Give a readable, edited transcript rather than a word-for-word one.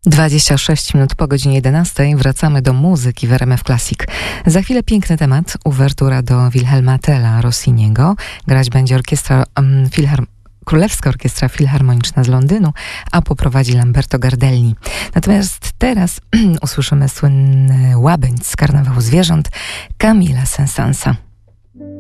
26 minut po godzinie 11 wracamy do muzyki w RMF Classic. Za chwilę piękny temat, uwertura do Wilhelma Tella Rossiniego. Grać będzie Królewska Orkiestra Filharmoniczna z Londynu, a poprowadzi Lamberto Gardelli. Natomiast teraz usłyszymy słynny łabędź z Karnawału Zwierząt Camilla Saint-Saënsa.